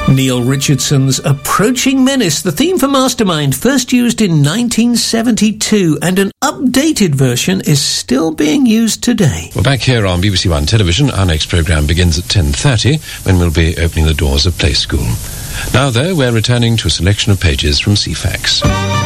Neil Richardson's Approaching Menace, the theme for Mastermind, first used in 1972, and an updated version is still being used today. Well, back here on BBC One Television, our next programme begins at 10:30, when we'll be opening the doors of Play School. Now, though, we're returning to a selection of pages from CFAX.